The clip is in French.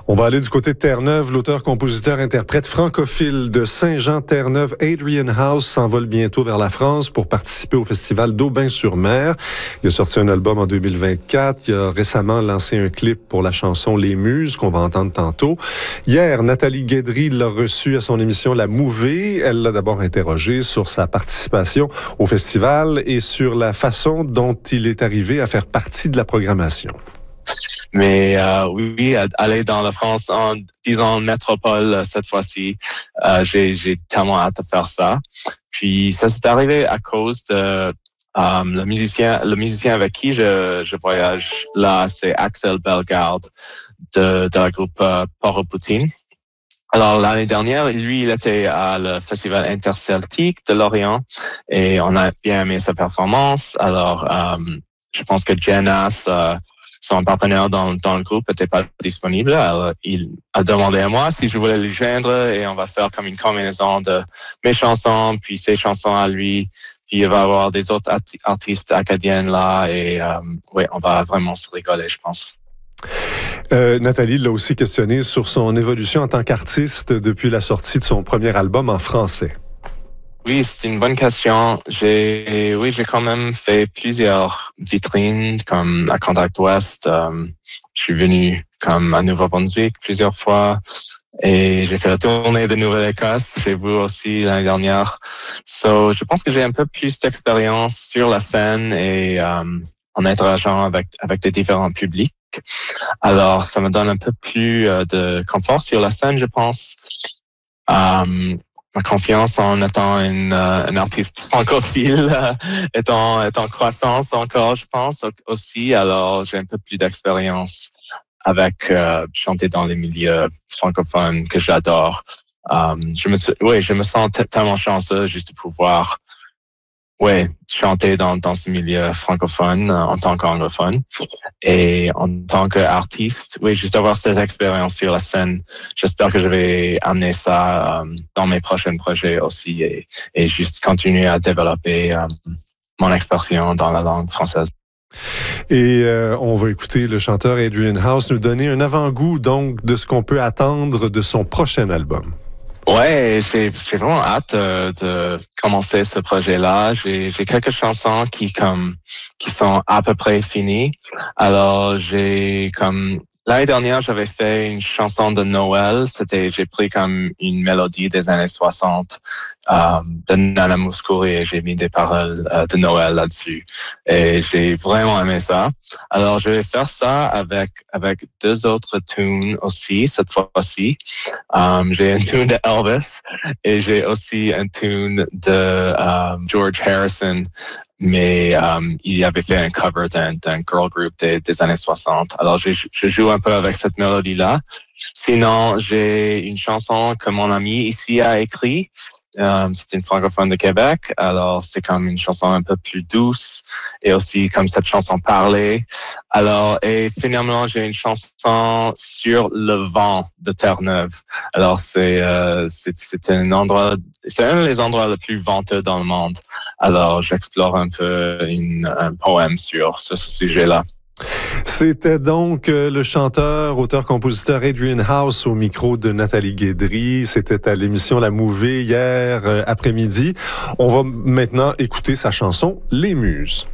On va aller du côté de Terre-Neuve. L'auteur, compositeur, interprète francophile de Saint-Jean-Terre-Neuve, Adrian House, s'envole bientôt vers la France pour participer au festival d'Aubin-sur-Mer. Il a sorti un album en 2024. Il a récemment lancé un clip pour la chanson Les Muses, qu'on va entendre tantôt. Hier, Nathalie Guédry l'a reçu à son émission La Mouvée. Elle l'a d'abord interrogé sur sa participation au festival et sur la façon dont il est arrivé à faire partie de la programmation. Mais oui, aller dans la France en disons métropole cette fois-ci, j'ai tellement hâte de faire ça. Puis ça s'est arrivé à cause de le musicien avec qui je voyage là, c'est Axel Bellegarde de la groupe Port-au-Poutine. Alors l'année dernière, lui, il était à le festival interceltique de Lorient et on a bien aimé sa performance. Alors je pense que Jenas, son partenaire dans le groupe n'était pas disponible. Alors, il a demandé à moi si je voulais lui joindre et on va faire comme une combinaison de mes chansons, puis ses chansons à lui. Puis il va y avoir des autres artistes acadiens là et oui, on va vraiment se rigoler, je pense. Nathalie l'a aussi questionné sur son évolution en tant qu'artiste depuis la sortie de son premier album en français. Oui, c'est une bonne question. J'ai quand même fait plusieurs vitrines, comme à Contact Ouest. Je suis venu comme à Nouveau-Brunswick plusieurs fois et j'ai fait la tournée de Nouvelle-Écosse chez vous aussi l'année dernière. So, je pense que j'ai un peu plus d'expérience sur la scène et en interageant avec des différents publics. Alors, ça me donne un peu plus de confort sur la scène, je pense. Ma confiance en étant un artiste francophile est en croissance encore, je pense, aussi. Alors, j'ai un peu plus d'expérience avec chanter dans les milieux francophones que j'adore. Je me sens tellement chanceux juste de pouvoir chanter dans ce milieu francophone en tant qu'anglophone. Et en tant qu'artiste, juste avoir cette expérience sur la scène, j'espère que je vais amener ça dans mes prochains projets aussi et juste continuer à développer mon expression dans la langue française. Et on va écouter le chanteur Adrian House nous donner un avant-goût donc de ce qu'on peut attendre de son prochain album. Ouais, j'ai vraiment hâte de commencer ce projet-là. J'ai quelques chansons qui sont à peu près finies. Alors l'année dernière, j'avais fait une chanson de Noël. J'ai pris comme une mélodie des années 60 de Nana Mouskouri et j'ai mis des paroles de Noël là-dessus. Et j'ai vraiment aimé ça. Alors, je vais faire ça avec deux autres tunes aussi, cette fois-ci. J'ai une tune de Elvis et j'ai aussi une tune de George Harrison. Mais il avait fait un cover d'un girl group des années 60. Alors, je joue un peu avec cette mélodie-là. Sinon, j'ai une chanson que mon ami ici a écrite. C'est une francophone de Québec. Alors, c'est comme une chanson un peu plus douce et aussi comme cette chanson parlée. Alors, et finalement, j'ai une chanson sur le vent de Terre-Neuve. Alors, c'est un des endroits les plus venteux dans le monde. Alors, j'explore un peu un poème sur ce sujet-là. C'était donc le chanteur, auteur-compositeur Adrian House au micro de Nathalie Guédry. C'était à l'émission La Mouvée hier après-midi. On va maintenant écouter sa chanson Les Muses.